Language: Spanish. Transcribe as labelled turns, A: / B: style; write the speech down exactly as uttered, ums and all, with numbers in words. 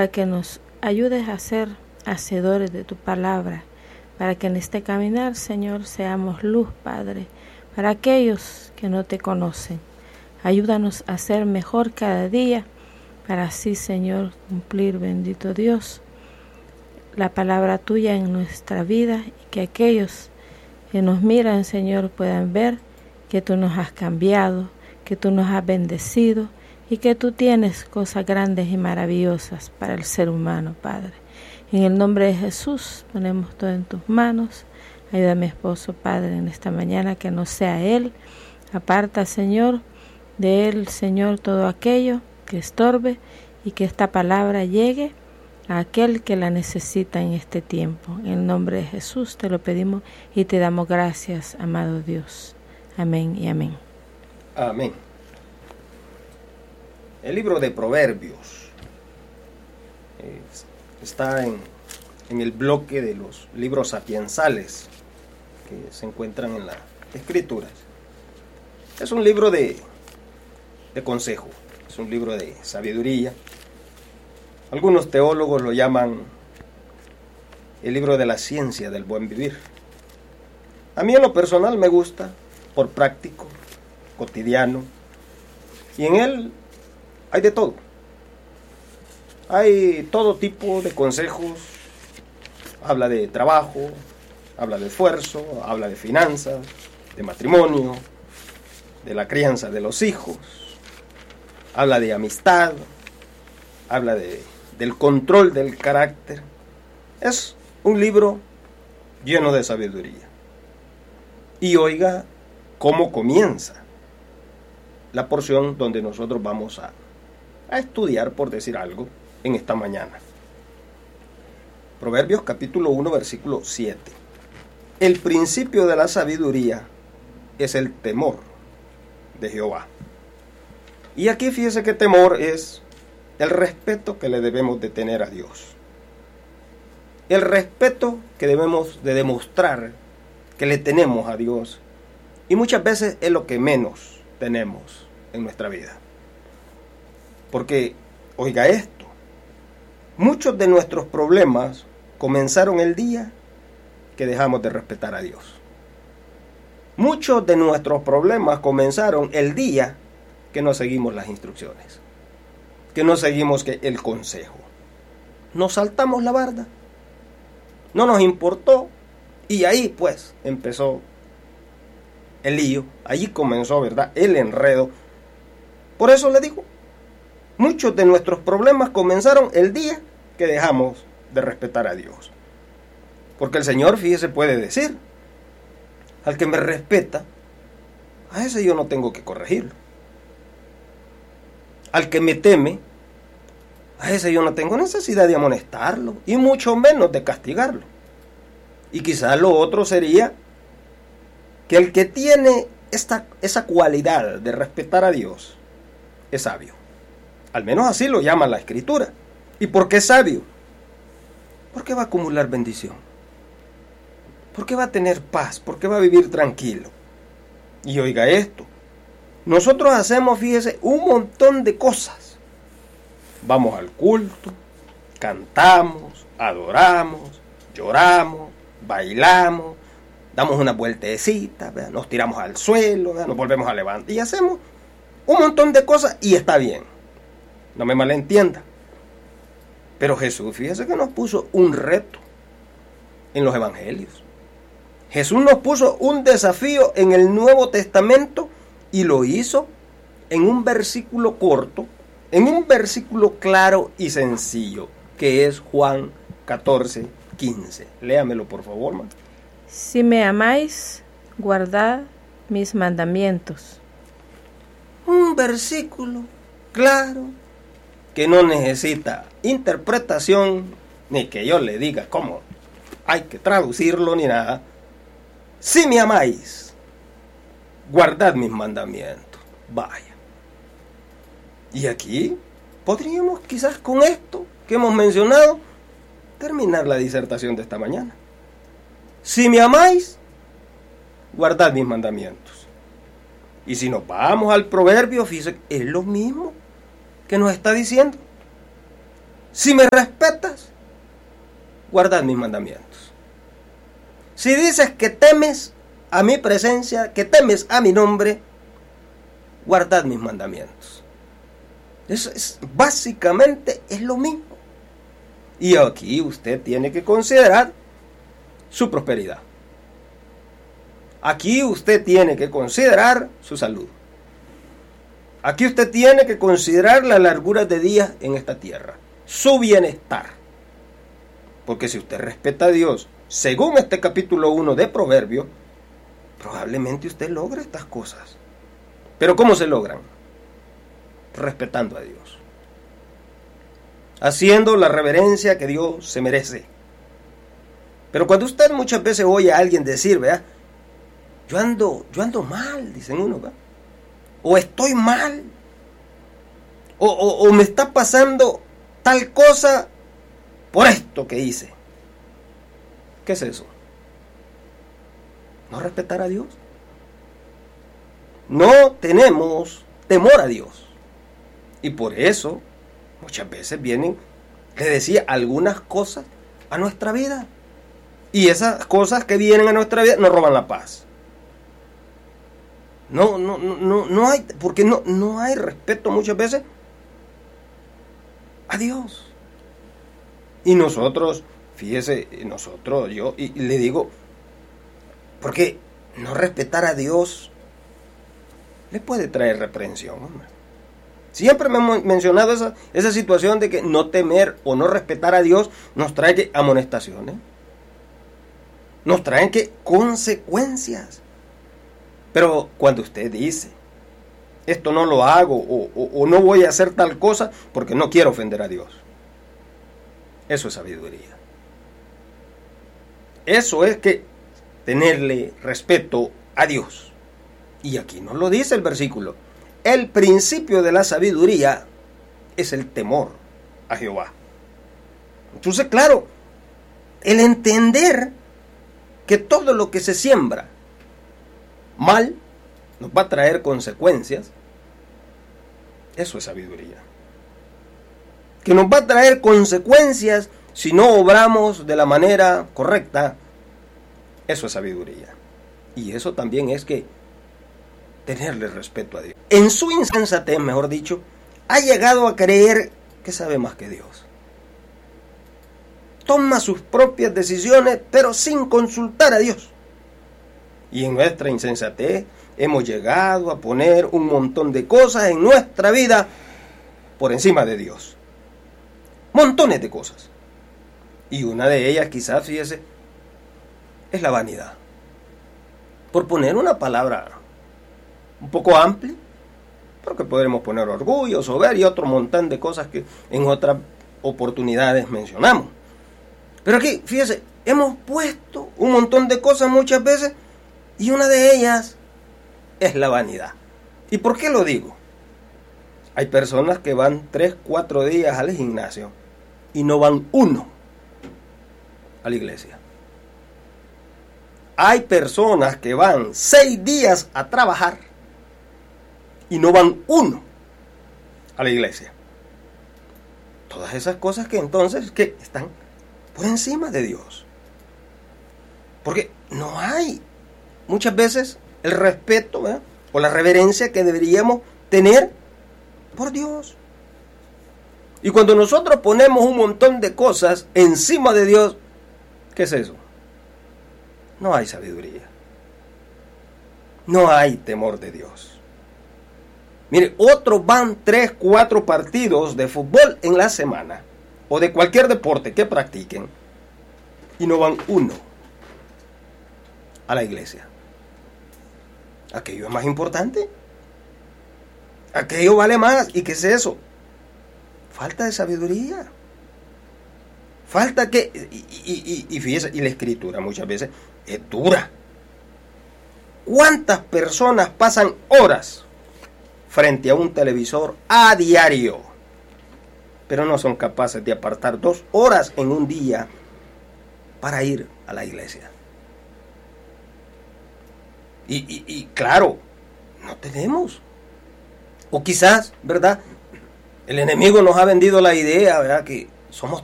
A: para que nos ayudes a ser hacedores de tu palabra, para que en este caminar, Señor, seamos luz, Padre, para aquellos que no te conocen. Ayúdanos a ser mejor cada día, para así, Señor, cumplir, bendito Dios, la palabra tuya en nuestra vida, y que aquellos que nos miran, Señor, puedan ver que tú nos has cambiado, que tú nos has bendecido y que tú tienes cosas grandes y maravillosas para el ser humano, Padre. En el nombre de Jesús ponemos todo en tus manos. Ayuda a mi esposo, Padre, en esta mañana, que no sea él. Aparta, Señor, de él, Señor, todo aquello que estorbe, y que esta palabra llegue a aquel que la necesita en este tiempo. En el nombre de Jesús te lo pedimos y te damos gracias, amado Dios. Amén y amén.
B: Amén. El libro de Proverbios eh, está en, en el bloque de los libros sapiensales que se encuentran en las Escrituras. Es un libro de, de consejo, es un libro de sabiduría. Algunos teólogos lo llaman el libro de la ciencia del buen vivir. A mí en lo personal me gusta por práctico, cotidiano, y en él hay de todo. Hay todo tipo de consejos. Habla de trabajo, habla de esfuerzo, habla de finanzas, de matrimonio, de la crianza de los hijos, habla de amistad, habla de, del control del carácter. Es un libro lleno de sabiduría. Y oiga cómo comienza la porción donde nosotros vamos a, a estudiar, por decir algo, en esta mañana. Proverbios capítulo uno, versículo siete. El principio de la sabiduría es el temor de Jehová. Y aquí fíjese que temor es el respeto que le debemos de tener a Dios. El respeto que debemos de demostrar que le tenemos a Dios. Y muchas veces es lo que menos tenemos en nuestra vida. Porque, oiga esto, muchos de nuestros problemas comenzaron el día que dejamos de respetar a Dios. Muchos de nuestros problemas comenzaron el día que no seguimos las instrucciones, que no seguimos que el consejo. Nos saltamos la barda, no nos importó, y ahí pues empezó el lío, allí comenzó, ¿verdad?, el enredo. Por eso le digo, muchos de nuestros problemas comenzaron el día que dejamos de respetar a Dios. Porque el Señor, fíjese, puede decir, al que me respeta, a ese yo no tengo que corregirlo. Al que me teme, a ese yo no tengo necesidad de amonestarlo, y mucho menos de castigarlo. Y quizás lo otro sería que el que tiene esta, esa cualidad de respetar a Dios es sabio. Al menos así lo llama la Escritura. ¿Y por qué es sabio? Porque va a acumular bendición. Porque va a tener paz. Porque va a vivir tranquilo. Y oiga esto. Nosotros hacemos, fíjese, un montón de cosas. Vamos al culto, cantamos, adoramos, lloramos, bailamos, damos una vueltecita, ¿verdad?, nos tiramos al suelo, ¿verdad?, nos volvemos a levantar y hacemos un montón de cosas y está bien. No me malentienda. Pero Jesús, fíjese que nos puso un reto en los evangelios. Jesús nos puso un desafío en el Nuevo Testamento y lo hizo en un versículo corto, en un versículo claro y sencillo, que es Juan catorce, quince. Léamelo, por favor, man.
A: Si me amáis, guardad mis mandamientos.
B: Un versículo claro, que no necesita interpretación, ni que yo le diga cómo hay que traducirlo, ni nada. Si me amáis, guardad mis mandamientos. Vaya. Y aquí podríamos quizás con esto que hemos mencionado terminar la disertación de esta mañana. Si me amáis, guardad mis mandamientos. Y si nos vamos al proverbio, fíjense, es lo mismo que nos está diciendo. si me respetas, guardad mis mandamientos. Si dices que temes a mi presencia, que temes a mi nombre, guardad mis mandamientos. Eso es, básicamente es lo mismo. Y aquí usted tiene que considerar su prosperidad. Aquí usted tiene que considerar su salud. Aquí usted tiene que considerar la largura de días en esta tierra, su bienestar. Porque si usted respeta a Dios, según este capítulo uno de Proverbios, probablemente usted logre estas cosas. Pero ¿cómo se logran? Respetando a Dios. Haciendo la reverencia que Dios se merece. Pero cuando usted muchas veces oye a alguien decir, ¿verdad? Yo ando, yo ando mal, dicen uno, ¿verdad? O estoy mal. O, o, o me está pasando tal cosa por esto que hice. ¿Qué es eso? ¿No respetar a Dios? No tenemos temor a Dios. Y por eso muchas veces vienen, le decía, algunas cosas a nuestra vida. Y esas cosas que vienen a nuestra vida nos roban la paz. No, no, no, no hay, porque no, no hay respeto muchas veces a Dios. Y nosotros, fíjese, nosotros, yo, y, y le digo, porque no respetar a Dios le puede traer reprensión, hombre. Siempre me hemos mencionado esa, esa situación de que no temer o no respetar a Dios nos trae que amonestaciones. Nos traen que consecuencias. Pero cuando usted dice, esto no lo hago o, o, o no voy a hacer tal cosa porque no quiero ofender a Dios. Eso es sabiduría. Eso es que tenerle respeto a Dios. Y aquí nos lo dice el versículo. El principio de la sabiduría es el temor a Jehová. Entonces, claro, el entender que todo lo que se siembra mal nos va a traer consecuencias, eso es sabiduría. Que nos va a traer consecuencias si no obramos de la manera correcta, eso es sabiduría. Y eso también es que tenerle respeto a Dios. En su insensatez, mejor dicho, ha llegado a creer que sabe más que Dios. Toma sus propias decisiones, pero sin consultar a Dios. Y en nuestra insensatez hemos llegado a poner un montón de cosas en nuestra vida por encima de Dios. Montones de cosas. Y una de ellas, quizás, fíjese, es la vanidad. Por poner una palabra un poco amplia, porque podremos poner orgullo, soberbia y otro montón de cosas que en otras oportunidades mencionamos. Pero aquí, fíjese, hemos puesto un montón de cosas muchas veces y una de ellas es la vanidad. ¿Y por qué lo digo? Hay personas que van tres, cuatro días al gimnasio y no van uno a la iglesia. Hay personas que van seis días a trabajar y no van uno a la iglesia. Todas esas cosas que entonces que están por encima de Dios. Porque no hay muchas veces el respeto, ¿verdad?, o la reverencia que deberíamos tener por Dios. Y cuando nosotros ponemos un montón de cosas encima de Dios, ¿qué es eso? No hay sabiduría. No hay temor de Dios. Mire, otros van tres, cuatro partidos de fútbol en la semana, o de cualquier deporte que practiquen, y no van uno a la iglesia. Aquello es más importante. Aquello vale más. ¿Y qué es eso? Falta de sabiduría. Falta que... Y, y, y, y fíjese, y la escritura muchas veces es dura. ¿Cuántas personas pasan horas frente a un televisor a diario, pero no son capaces de apartar dos horas en un día para ir a la iglesia? Y, y, y claro, no tenemos. O quizás, ¿verdad?, el enemigo nos ha vendido la idea, ¿verdad?, que somos